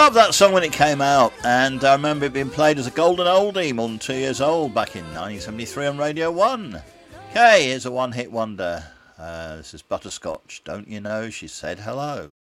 Love that song when it came out, and I remember it being played as a golden oldie more than 2 years old back in 1973 on Radio 1. Okay, here's a one-hit wonder. This is Butterscotch. Don't you know she said hello?